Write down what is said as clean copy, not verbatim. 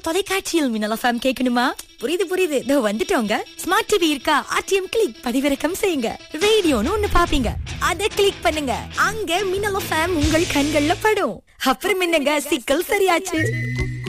தொலைக்காட்சியில் மின்னல் எஃப்எம் கேட்கணுமா? புரியுது இதோ வந்துட்டோங்க. ஸ்மார்ட் டிவி இருக்கா? ஆர்டிஎம் கிளிக் பதிவிறக்கம் செய்யுங்க. ரேடியோன்னு ஒண்ணு பாப்பீங்க, அத கிளிக் பண்ணுங்க. அங்க மின்னல் எஃப்எம் உங்கள் கண்கள்ல படும். அப்புறம் என்னங்க, சிக்கல் சரியாச்சு.